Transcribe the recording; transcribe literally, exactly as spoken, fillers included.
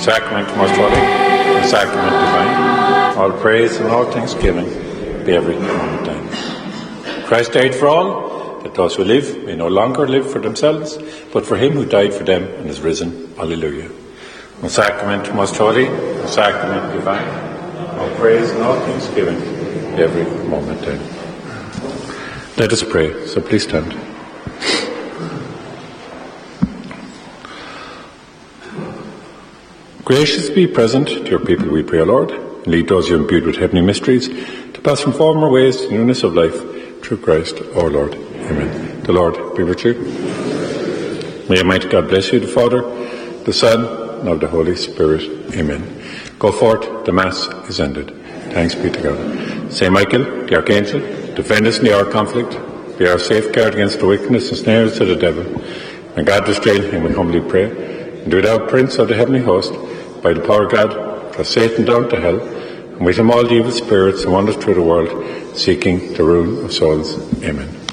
sacrament most holy, the sacrament divine, all praise and all thanksgiving be every moment thine. Christ died for all, that those who live may no longer live for themselves, but for him who died for them and is risen. Alleluia. The sacrament most holy, the sacrament divine, all praise and all thanksgiving be every moment thine. Let us pray, so please stand. Graciously present to your people, we pray, O Lord, and lead those you imbued with heavenly mysteries to pass from former ways to newness of life through Christ our Lord. Amen. The Lord be with you. May Almighty God bless you, the Father, the Son, and of the Holy Spirit. Amen. Go forth, the Mass is ended. Thanks be to God. Saint Michael, the Archangel, defend us in the hour of conflict. Be our safeguard against the wickedness and snares of the devil. May God restrain him, we humbly pray. And do thou, Prince of the heavenly host, by the power of God, cast Satan down to hell, and with him all the evil spirits and wanders through the world, seeking the ruin of souls. Amen.